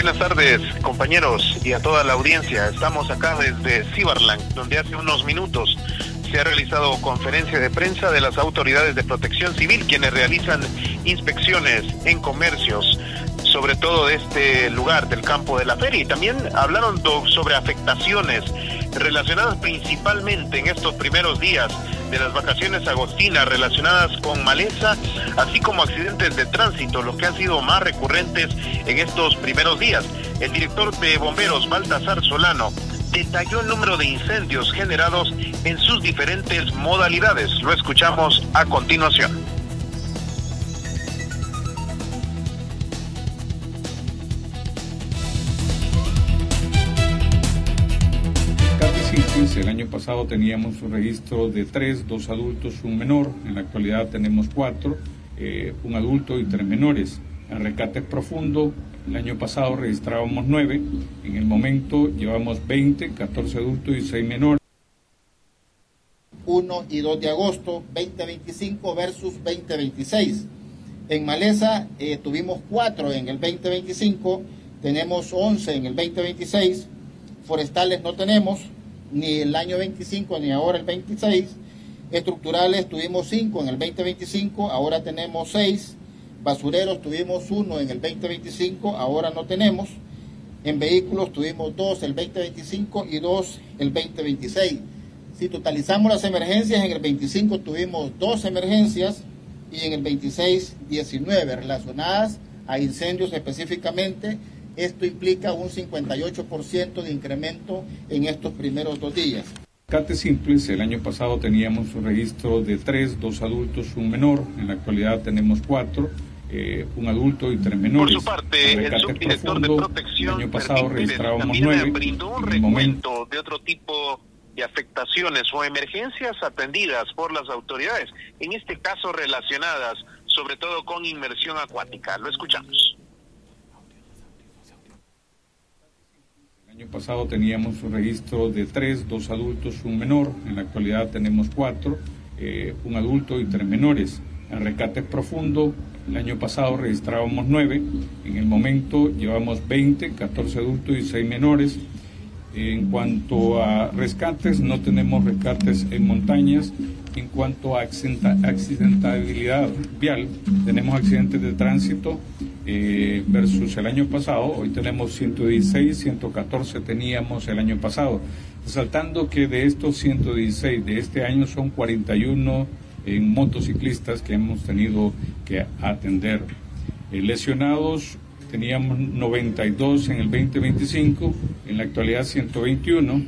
Buenas tardes, compañeros, y a toda la audiencia. Estamos acá desde Cibarland, donde hace unos minutos se ha realizado conferencia de prensa de las autoridades de protección civil, quienes realizan inspecciones en comercios, sobre todo de este lugar, del campo de la feria, y también hablaron sobre afectaciones relacionadas principalmente en estos primeros días de las vacaciones agostinas, relacionadas con maleza, así como accidentes de tránsito, los que han sido más recurrentes en estos primeros días. El director de bomberos, Baltasar Solano, detalló el número de incendios generados en sus diferentes modalidades. Lo escuchamos a continuación. El año pasado teníamos un registro de 3, 2 adultos, un menor. En la actualidad tenemos 4, un adulto y 3 menores. En rescates profundos, el año pasado registrábamos 9. En el momento llevamos 20, 14 adultos y 6 menores. 1 y 2 de agosto, 2025 versus 2026. En maleza tuvimos 4 en el 2025, tenemos 11 en el 2026. Forestales no tenemos, ni el año 25 ni ahora el 26. Estructurales tuvimos 5 en el 2025, ahora tenemos 6. Basureros tuvimos 1 en el 2025, ahora no tenemos. En vehículos tuvimos 2 el 2025 y 2 el 2026. Si totalizamos las emergencias, en el 25 tuvimos 2 emergencias y en el 26 19 relacionadas a incendios específicamente. Esto implica un 58% de incremento en estos primeros 2 días. Rescates simples, el año pasado teníamos un registro de 3, 2 adultos, un menor. En la actualidad tenemos 4, un adulto y 3 menores. Por su parte, el subdirector de protección, el año pasado registrábamos 9. Brindó un recuento de otro tipo de afectaciones o emergencias atendidas por las autoridades, en este caso relacionadas sobre todo con inmersión acuática. Lo escuchamos. El año pasado teníamos un registro de 3, 2 adultos, un menor. En la actualidad tenemos 4, un adulto y 3 menores. En rescates profundos, el año pasado registrábamos 9. En el momento llevamos 20, 14 adultos y 6 menores. En cuanto a rescates, no tenemos rescates en montañas. En cuanto a accidentabilidad vial, tenemos accidentes de tránsito versus el año pasado. Hoy tenemos 116, 114 teníamos el año pasado. Resaltando que de estos 116 de este año son 41 en motociclistas que hemos tenido que atender. Lesionados teníamos 92 en el 2025, en la actualidad 121.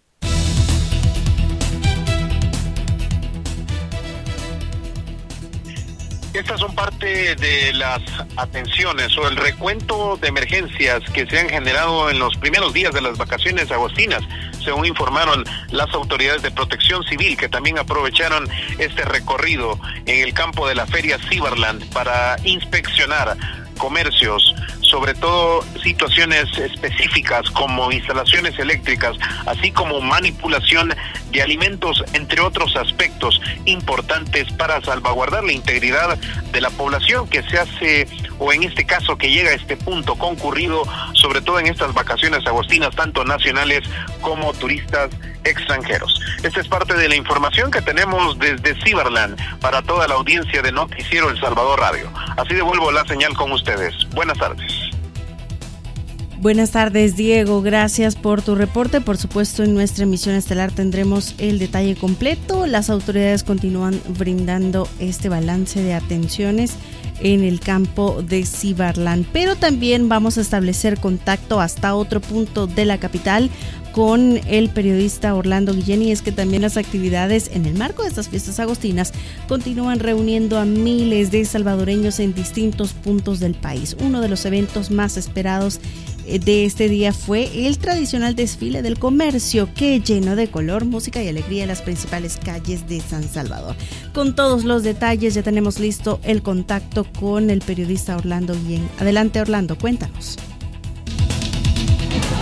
Estas son parte de las atenciones o el recuento de emergencias que se han generado en los primeros días de las vacaciones agostinas, según informaron las autoridades de protección civil, que también aprovecharon este recorrido en el campo de la feria Cibarland para inspeccionar comercios, sobre todo situaciones específicas como instalaciones eléctricas, así como manipulación de alimentos, entre otros aspectos importantes para salvaguardar la integridad de la población que se hace, o en este caso que llega a este punto concurrido, sobre todo en estas vacaciones agostinas, tanto nacionales como turistas extranjeros. Esta es parte de la información que tenemos desde Cibarland para toda la audiencia de Noticiero El Salvador Radio. Así devuelvo la señal con ustedes. Buenas tardes. Buenas tardes, Diego. Gracias por tu reporte. Por supuesto, en nuestra emisión estelar tendremos el detalle completo. Las autoridades continúan brindando este balance de atenciones en el campo de Cibarland, pero también vamos a establecer contacto hasta otro punto de la capital con el periodista Orlando Guillén, y es que también las actividades en el marco de estas fiestas agostinas continúan reuniendo a miles de salvadoreños en distintos puntos del país. Uno de los eventos más esperados de este día fue el tradicional desfile del comercio, que llenó de color, música y alegría las principales calles de San Salvador. Con todos los detalles ya tenemos listo el contacto con el periodista Orlando Guillén. Adelante, Orlando, cuéntanos.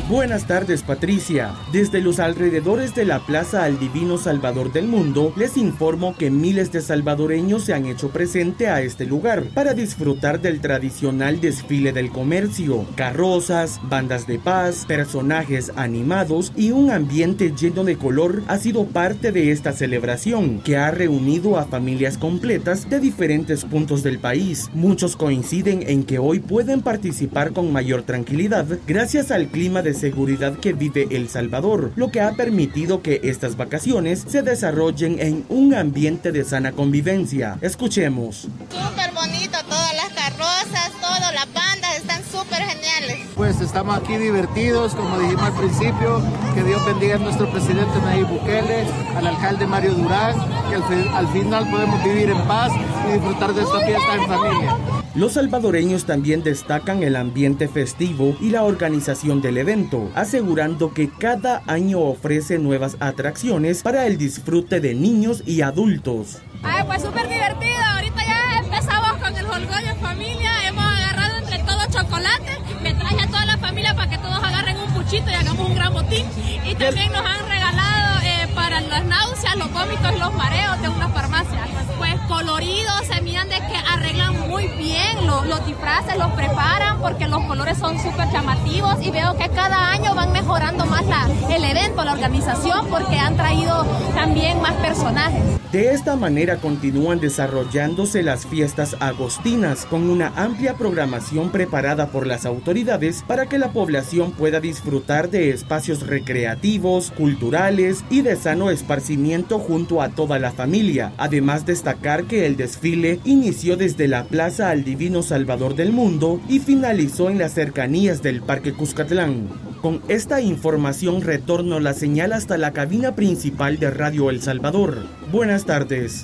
Buenas tardes, Patricia. Desde los alrededores de la Plaza al Divino Salvador del Mundo, les informo que miles de salvadoreños se han hecho presente a este lugar para disfrutar del tradicional desfile del comercio, carrozas, bandas de paz, personajes animados y un ambiente lleno de color ha sido parte de esta celebración que ha reunido a familias completas de diferentes puntos del país. Muchos coinciden en que hoy pueden participar con mayor tranquilidad gracias al clima de seguridad que vive El Salvador, lo que ha permitido que estas vacaciones se desarrollen en un ambiente de sana convivencia. Escuchemos. Súper bonito, todas las carrozas, todas las bandas están súper geniales. Pues estamos aquí divertidos, como dijimos al principio, que Dios bendiga a nuestro presidente Nayib Bukele, al alcalde Mario Durán, que al final podemos vivir en paz y disfrutar de esta fiesta en familia. Los salvadoreños también destacan el ambiente festivo y la organización del evento, asegurando que cada año ofrece nuevas atracciones para el disfrute de niños y adultos. Pues súper divertido, ahorita ya empezamos con el jolgorio en familia, hemos agarrado entre todos chocolate, me traje a toda la familia para que todos agarren un puchito y hagamos un gran botín, y también nos han regalado para las náuseas, los vómitos y los mareos de una farmacia, pues coloridos, se miran de que arreglan muy bien los disfraces, los preparan porque los colores son súper llamativos y veo que cada año van mejorando más el evento, la organización, porque han traído también más personajes. De esta manera continúan desarrollándose las fiestas agostinas con una amplia programación preparada por las autoridades para que la población pueda disfrutar de espacios recreativos, culturales y de sano esparcimiento junto a toda la familia. Además, destacar que el desfile inició desde la Plaza al Divino Salvador del Mundo y finalizó en las cercanías del Parque Cuscatlán. Con esta información retorno la señal hasta la cabina principal de Radio El Salvador. Buenas tardes.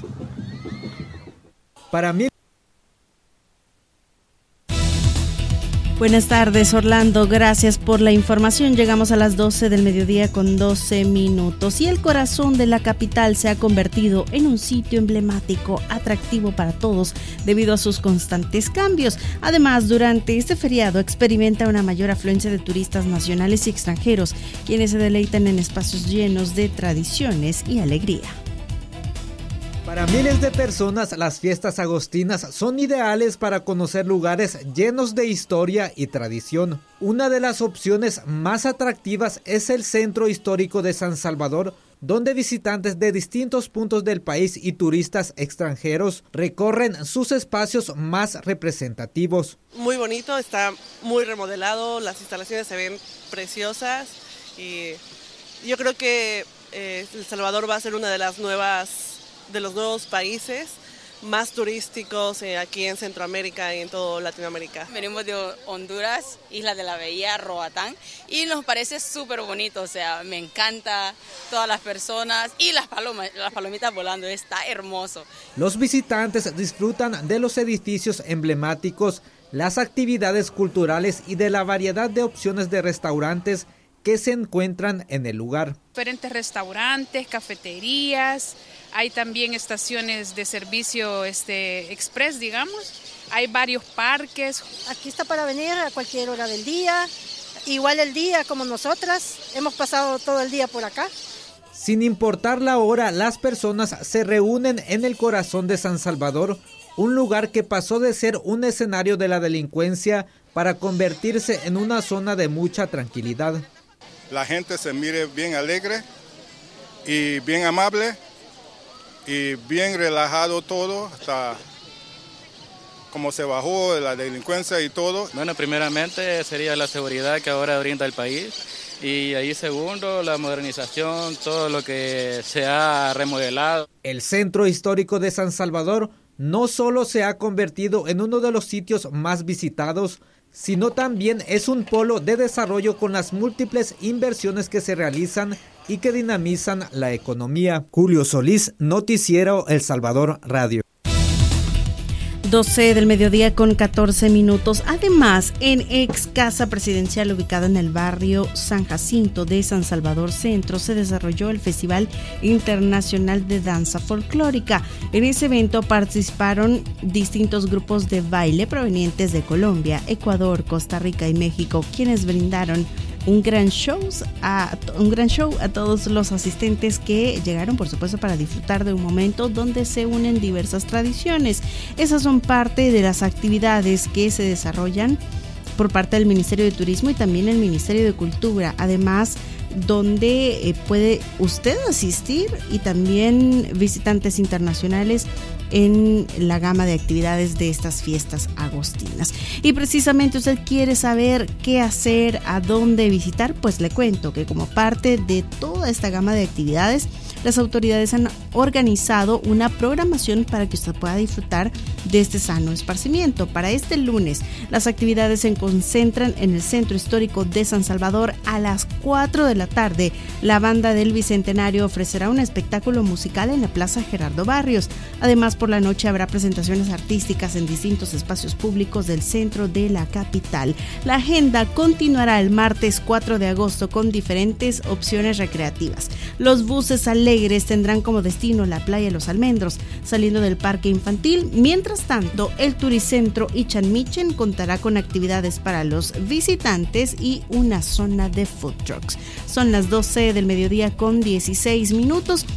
Para mí. Buenas tardes, Orlando. Gracias por la información. Llegamos a las 12 del mediodía con 12 minutos y el corazón de la capital se ha convertido en un sitio emblemático, atractivo para todos debido a sus constantes cambios. Además, durante este feriado experimenta una mayor afluencia de turistas nacionales y extranjeros, quienes se deleitan en espacios llenos de tradiciones y alegría. Para miles de personas, las fiestas agostinas son ideales para conocer lugares llenos de historia y tradición. Una de las opciones más atractivas es el Centro Histórico de San Salvador, donde visitantes de distintos puntos del país y turistas extranjeros recorren sus espacios más representativos. Muy bonito, está muy remodelado, las instalaciones se ven preciosas y yo creo que El Salvador va a ser una de los nuevos países más turísticos aquí en Centroamérica y en toda Latinoamérica. Venimos de Honduras, Isla de la Bahía, Roatán, y nos parece súper bonito, o sea, me encanta todas las personas y las palomitas volando, está hermoso. Los visitantes disfrutan de los edificios emblemáticos, las actividades culturales y de la variedad de opciones de restaurantes que se encuentran en el lugar. Diferentes restaurantes, cafeterías, hay también estaciones de servicio express, digamos. Hay varios parques. Aquí está para venir a cualquier hora del día, igual el día como nosotras. Hemos pasado todo el día por acá. Sin importar la hora, las personas se reúnen en el corazón de San Salvador, un lugar que pasó de ser un escenario de la delincuencia para convertirse en una zona de mucha tranquilidad. La gente se mire bien alegre y bien amable y bien relajado todo, hasta como se bajó la delincuencia y todo. Bueno, primeramente sería la seguridad que ahora brinda el país y ahí segundo la modernización, todo lo que se ha remodelado. El Centro Histórico de San Salvador no solo se ha convertido en uno de los sitios más visitados, sino también es un polo de desarrollo con las múltiples inversiones que se realizan y que dinamizan la economía. Julio Solís, Noticiero El Salvador Radio. 12 del mediodía con 14 minutos. Además, en ex casa presidencial ubicada en el barrio San Jacinto de San Salvador Centro se desarrolló el Festival Internacional de Danza Folclórica. En ese evento participaron distintos grupos de baile provenientes de Colombia, Ecuador, Costa Rica y México, quienes brindaron un gran show a todos los asistentes que llegaron, por supuesto, para disfrutar de un momento donde se unen diversas tradiciones. Esas son parte de las actividades que se desarrollan por parte del Ministerio de Turismo y también el Ministerio de Cultura. Además, donde puede usted asistir y también visitantes internacionales en la gama de actividades de estas fiestas agostinas. Y precisamente usted quiere saber qué hacer, a dónde visitar, pues le cuento que como parte de toda esta gama de actividades, las autoridades han organizado una programación para que usted pueda disfrutar de este sano esparcimiento. Para este lunes, las actividades se concentran en el Centro Histórico de San Salvador a las 4 de la tarde. La banda del Bicentenario ofrecerá un espectáculo musical en la Plaza Gerardo Barrios. Además, por la noche habrá presentaciones artísticas en distintos espacios públicos del centro de la capital. La agenda continuará el martes 4 de agosto con diferentes opciones recreativas. Los buses alegres tendrán como destino la playa Los Almendros, saliendo del parque infantil. Mientras tanto, el Turicentro Ichanmichen contará con actividades para los visitantes y una zona de food trucks. Son las 12 del mediodía con 16 minutos.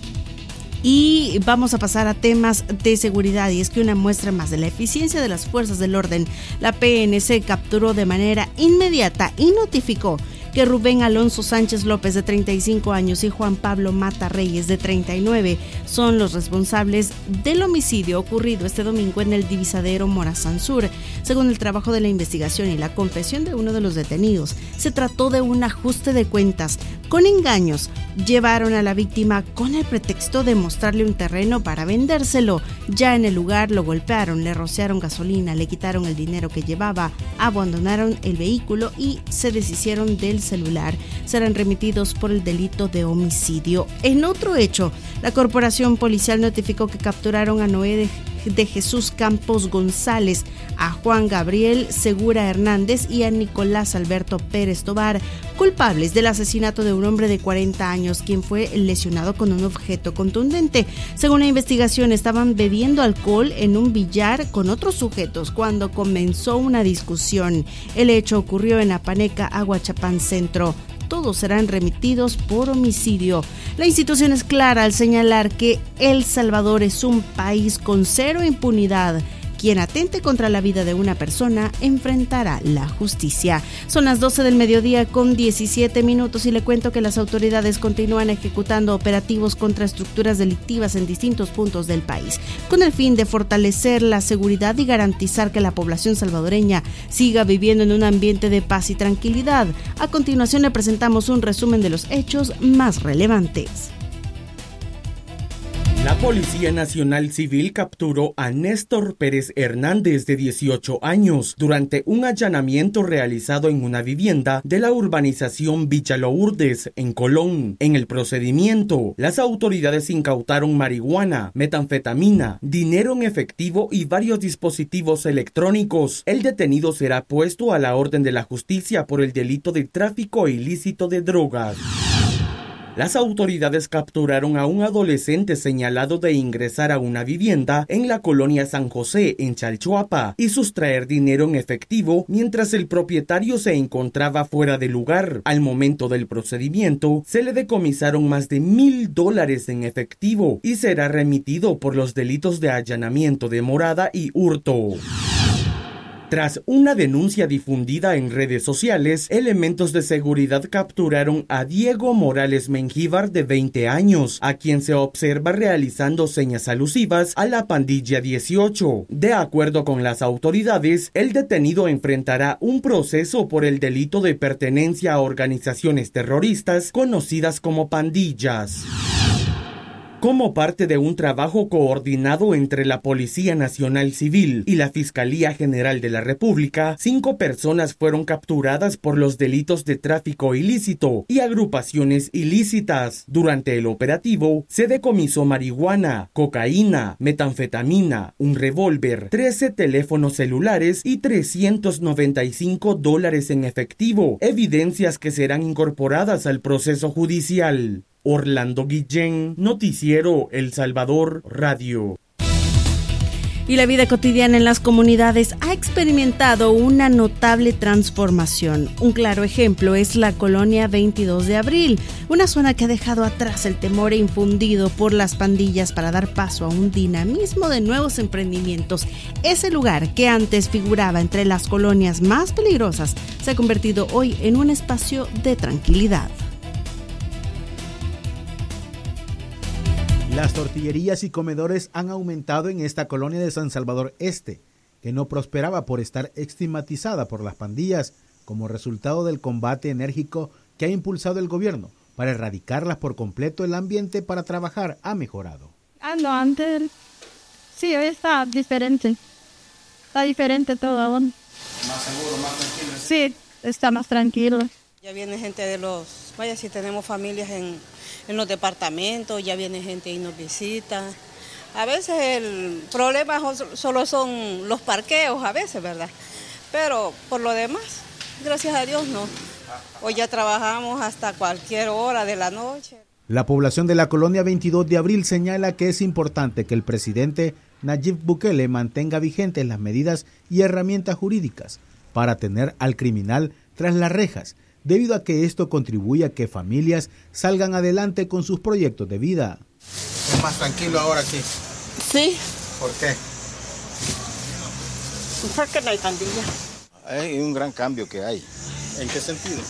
Y vamos a pasar a temas de seguridad, y es que una muestra más de la eficiencia de las fuerzas del orden, la PNC capturó de manera inmediata y notificó que Rubén Alonso Sánchez López, de 35 años, y Juan Pablo Mata Reyes, de 39, son los responsables del homicidio ocurrido este domingo en el divisadero Morazán Sur. Según el trabajo de la investigación y la confesión de uno de los detenidos, se trató de un ajuste de cuentas. Con engaños, llevaron a la víctima con el pretexto de mostrarle un terreno para vendérselo. Ya en el lugar lo golpearon, le rociaron gasolina, le quitaron el dinero que llevaba, abandonaron el vehículo y se deshicieron del celular. Serán remitidos por el delito de homicidio. En otro hecho, la corporación policial notificó que capturaron a Noé de Jesús Campos González, a Juan Gabriel Segura Hernández y a Nicolás Alberto Pérez Tobar, culpables del asesinato de un hombre de 40 años, quien fue lesionado con un objeto contundente. Según la investigación, estaban bebiendo alcohol en un billar con otros sujetos cuando comenzó una discusión. El hecho ocurrió en Apaneca, Aguachapán Centro. Todos serán remitidos por homicidio. La institución es clara al señalar que El Salvador es un país con cero impunidad. Quien atente contra la vida de una persona enfrentará la justicia. Son las 12 del mediodía con 17 minutos y le cuento que las autoridades continúan ejecutando operativos contra estructuras delictivas en distintos puntos del país, con el fin de fortalecer la seguridad y garantizar que la población salvadoreña siga viviendo en un ambiente de paz y tranquilidad. A continuación le presentamos un resumen de los hechos más relevantes. La Policía Nacional Civil capturó a Néstor Pérez Hernández, de 18 años, durante un allanamiento realizado en una vivienda de la urbanización Villa Lourdes, en Colón. En el procedimiento, las autoridades incautaron marihuana, metanfetamina, dinero en efectivo y varios dispositivos electrónicos. El detenido será puesto a la orden de la justicia por el delito de tráfico ilícito de drogas. Las autoridades capturaron a un adolescente señalado de ingresar a una vivienda en la colonia San José, en Chalchuapa, y sustraer dinero en efectivo mientras el propietario se encontraba fuera del lugar. Al momento del procedimiento, se le decomisaron más de $1,000 en efectivo y será remitido por los delitos de allanamiento de morada y hurto. Tras una denuncia difundida en redes sociales, elementos de seguridad capturaron a Diego Morales Mengíbar, de 20 años, a quien se observa realizando señas alusivas a la pandilla 18. De acuerdo con las autoridades, el detenido enfrentará un proceso por el delito de pertenencia a organizaciones terroristas conocidas como pandillas. Como parte de un trabajo coordinado entre la Policía Nacional Civil y la Fiscalía General de la República, 5 personas fueron capturadas por los delitos de tráfico ilícito y agrupaciones ilícitas. Durante el operativo, se decomisó marihuana, cocaína, metanfetamina, un revólver, 13 teléfonos celulares y $395 en efectivo, evidencias que serán incorporadas al proceso judicial. Orlando Guillén, Noticiero El Salvador Radio. Y la vida cotidiana en las comunidades ha experimentado una notable transformación. Un claro ejemplo es la colonia 22 de Abril, una zona que ha dejado atrás el temor infundido por las pandillas para dar paso a un dinamismo de nuevos emprendimientos. Ese lugar, que antes figuraba entre las colonias más peligrosas, se ha convertido hoy en un espacio de tranquilidad. Las tortillerías y comedores han aumentado en esta colonia de San Salvador Este, que no prosperaba por estar estigmatizada por las pandillas como resultado del combate enérgico que ha impulsado el gobierno para erradicarlas por completo. El ambiente para trabajar ha mejorado. No, antes sí, hoy está diferente. Está diferente todo ahora. ¿Más seguro, más tranquilo? Sí, está más tranquilo. Ya viene gente vaya, si tenemos familias en los departamentos, ya viene gente y nos visita. A veces el problema solo son los parqueos, a veces, ¿verdad? Pero por lo demás, gracias a Dios, no. Hoy ya trabajamos hasta cualquier hora de la noche. La población de la colonia 22 de Abril señala que es importante que el presidente Nayib Bukele mantenga vigentes las medidas y herramientas jurídicas para tener al criminal tras las rejas, debido a que esto contribuye a que familias salgan adelante con sus proyectos de vida. ¿Es más tranquilo ahora aquí? Sí. ¿Por qué? Porque no hay pandilla. Hay un gran cambio que hay. ¿En qué sentido?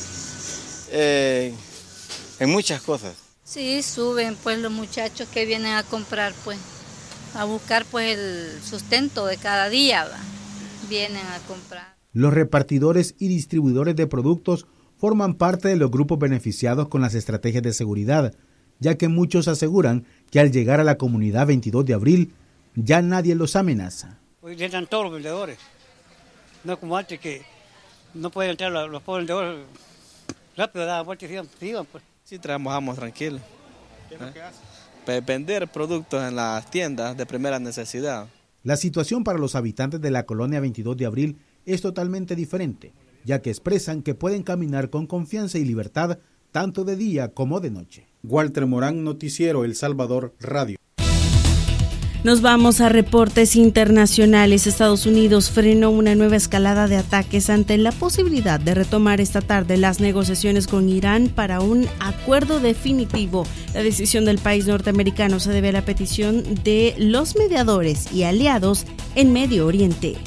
En muchas cosas. Sí, suben pues los muchachos que vienen a comprar, pues, a buscar pues el sustento de cada día, ¿va? Vienen a comprar. Los repartidores y distribuidores de productos forman parte de los grupos beneficiados con las estrategias de seguridad, ya que muchos aseguran que al llegar a la comunidad 22 de Abril, ya nadie los amenaza. Hoy entran todos los vendedores, no como antes que no pueden entrar los pobres vendedores rápido, daban vueltas y se iban, pues. Sí, trabajamos tranquilos. ¿Qué es lo que hacen? Pues vender productos en las tiendas de primera necesidad. La situación para los habitantes de la colonia 22 de Abril es totalmente diferente, ya que expresan que pueden caminar con confianza y libertad tanto de día como de noche. Walter Morán, Noticiero El Salvador Radio. Nos vamos a reportes internacionales. Estados Unidos frenó una nueva escalada de ataques ante la posibilidad de retomar esta tarde las negociaciones con Irán para un acuerdo definitivo. La decisión del país norteamericano se debe a la petición de los mediadores y aliados en Medio Oriente.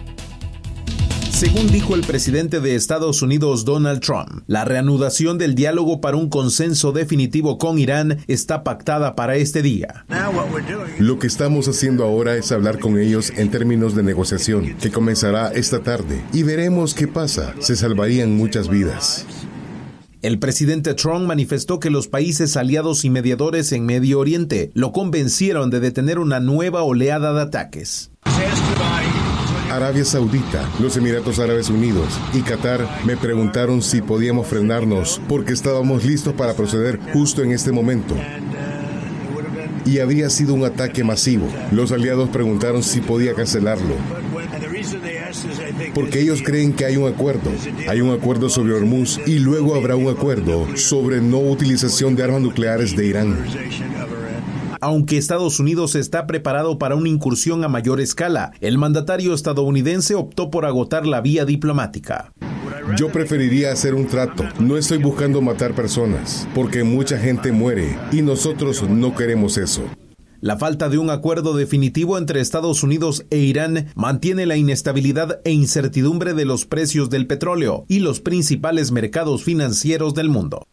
Según dijo el presidente de Estados Unidos, Donald Trump, la reanudación del diálogo para un consenso definitivo con Irán está pactada para este día. Lo que estamos haciendo ahora es hablar con ellos en términos de negociación, que comenzará esta tarde, y veremos qué pasa. Se salvarían muchas vidas. El presidente Trump manifestó que los países aliados y mediadores en Medio Oriente lo convencieron de detener una nueva oleada de ataques. Arabia Saudita, los Emiratos Árabes Unidos y Qatar me preguntaron si podíamos frenarnos porque estábamos listos para proceder justo en este momento. Y habría sido un ataque masivo. Los aliados preguntaron si podía cancelarlo. Porque ellos creen que hay un acuerdo. Hay un acuerdo sobre Hormuz y luego habrá un acuerdo sobre no utilización de armas nucleares de Irán. Aunque Estados Unidos está preparado para una incursión a mayor escala, el mandatario estadounidense optó por agotar la vía diplomática. Yo preferiría hacer un trato. No estoy buscando matar personas, porque mucha gente muere y nosotros no queremos eso. La falta de un acuerdo definitivo entre Estados Unidos e Irán mantiene la inestabilidad e incertidumbre de los precios del petróleo y los principales mercados financieros del mundo.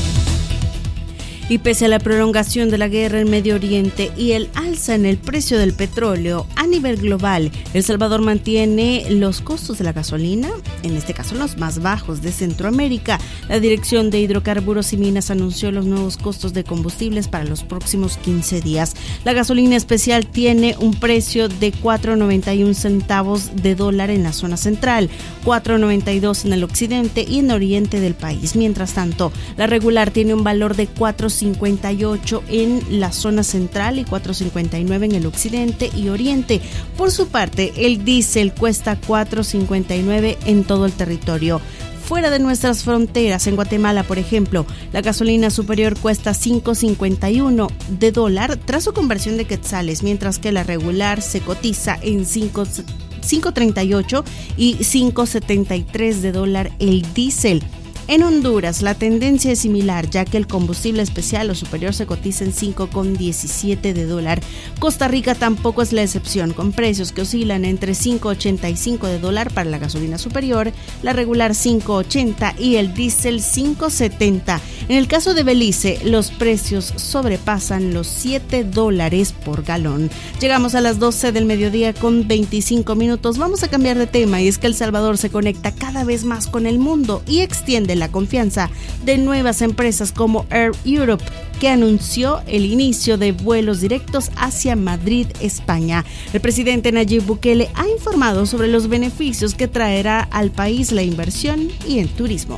Y pese a la prolongación de la guerra en Medio Oriente y el alza en el precio del petróleo a nivel global, El Salvador mantiene los costos de la gasolina, en este caso los más bajos de Centroamérica. La Dirección de Hidrocarburos y Minas anunció los nuevos costos de combustibles para los próximos 15 días. La gasolina especial tiene un precio de 4.91 centavos de dólar en la zona central, 4.92 en el occidente y en oriente del país. Mientras tanto, la regular tiene un valor de 4.58 en la zona central y 4.59 en el occidente y oriente. Por su parte, el diésel cuesta 4.59 en todo el territorio. fuera de nuestras fronteras. En Guatemala, por ejemplo, la gasolina superior cuesta $5.51 de dólar tras su conversión de quetzales, mientras que la regular se cotiza en $5.38 y $5.73 de dólar el diésel. En Honduras, la tendencia es similar, ya que el combustible especial o superior se cotiza en $5.17 de dólar. Costa Rica tampoco es la excepción, con precios que oscilan entre $5.85 de dólar para la gasolina superior, la regular $5.80 y el diésel $5.70. En el caso de Belice, los precios sobrepasan los $7 por galón. Llegamos a las 12 del mediodía con 25 minutos. Vamos a cambiar de tema, y es que El Salvador se conecta cada vez más con el mundo y extiende la confianza de nuevas empresas como Air Europe, que anunció el inicio de vuelos directos hacia Madrid, España. El presidente Nayib Bukele ha informado sobre los beneficios que traerá al país la inversión y el turismo.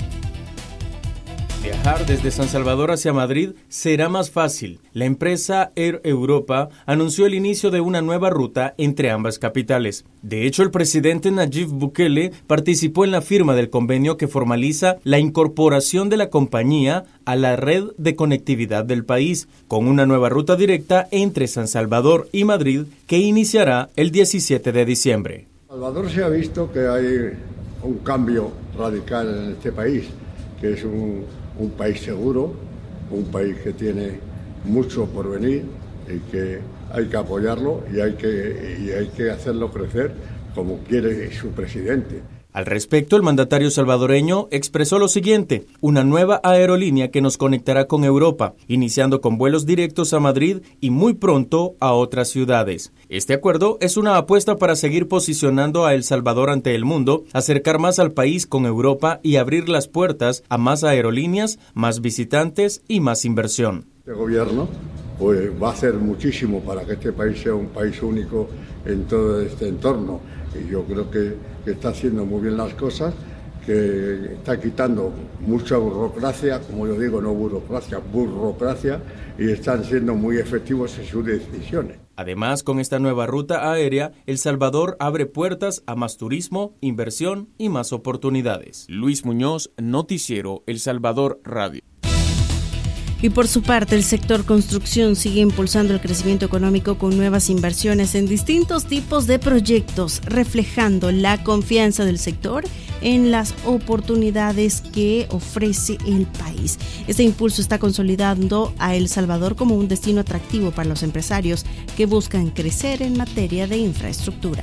Viajar desde San Salvador hacia Madrid será más fácil. La empresa Air Europa anunció el inicio de una nueva ruta entre ambas capitales. De hecho, el presidente Nayib Bukele participó en la firma del convenio que formaliza la incorporación de la compañía a la red de conectividad del país, con una nueva ruta directa entre San Salvador y Madrid que iniciará el 17 de diciembre. Salvador se ha visto que hay un cambio radical en este país, que es un país seguro, un país que tiene mucho por venir y que hay que apoyarlo y hay que hacerlo crecer como quiere su presidente. Al respecto, el mandatario salvadoreño expresó lo siguiente: una nueva aerolínea que nos conectará con Europa, iniciando con vuelos directos a Madrid y muy pronto a otras ciudades. Este acuerdo es una apuesta para seguir posicionando a El Salvador ante el mundo, acercar más al país con Europa y abrir las puertas a más aerolíneas, más visitantes y más inversión. Este gobierno pues va a hacer muchísimo para que este país sea un país único en todo este entorno, y yo creo que está haciendo muy bien las cosas, que está quitando mucha burocracia, como yo digo, no burocracia, y están siendo muy efectivos en sus decisiones. Además, con esta nueva ruta aérea, El Salvador abre puertas a más turismo, inversión y más oportunidades. Luis Muñoz, Noticiero El Salvador Radio. Y por su parte, el sector construcción sigue impulsando el crecimiento económico con nuevas inversiones en distintos tipos de proyectos, reflejando la confianza del sector en las oportunidades que ofrece el país. Este impulso está consolidando a El Salvador como un destino atractivo para los empresarios que buscan crecer en materia de infraestructura.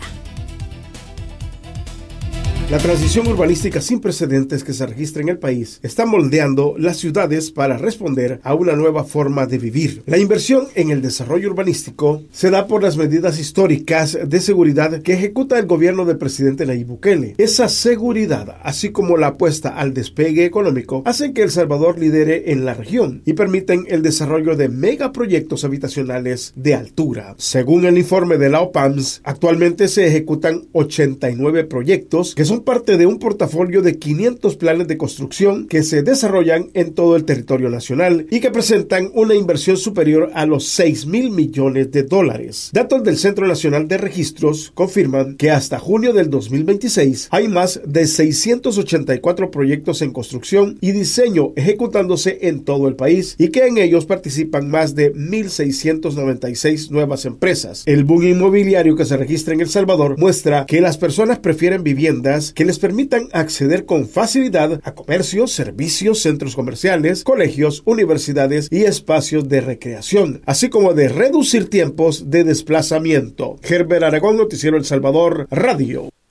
La transición urbanística sin precedentes que se registra en el país está moldeando las ciudades para responder a una nueva forma de vivir. La inversión en el desarrollo urbanístico se da por las medidas históricas de seguridad que ejecuta el gobierno del presidente Nayib Bukele. Esa seguridad, así como la apuesta al despegue económico, hacen que El Salvador lidere en la región y permiten el desarrollo de megaproyectos habitacionales de altura. Según el informe de la OPAMS, actualmente se ejecutan 89 proyectos que son parte de un portafolio de 500 planes de construcción que se desarrollan en todo el territorio nacional y que presentan una inversión superior a los $6,000 millones. Datos del Centro Nacional de Registros confirman que hasta junio del 2026 hay más de 684 proyectos en construcción y diseño ejecutándose en todo el país y que en ellos participan más de 1,696 nuevas empresas. El boom inmobiliario que se registra en El Salvador muestra que las personas prefieren viviendas que les permitan acceder con facilidad a comercios, servicios, centros comerciales, colegios, universidades y espacios de recreación, así como de reducir tiempos de desplazamiento. Herbert Aragón, Noticiero El Salvador Radio.